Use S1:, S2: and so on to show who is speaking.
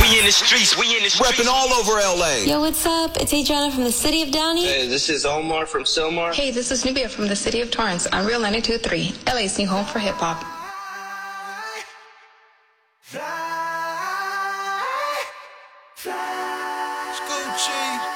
S1: We in the streets,
S2: repping all over LA.
S3: Yo, what's up? It's Adriana from the city of Downey.
S4: Hey, this is Omar from Silmar.
S5: Hey, this is Nubia from the city of Torrance on Real 92.3, LA's new home for hip hop.
S6: Scoochie.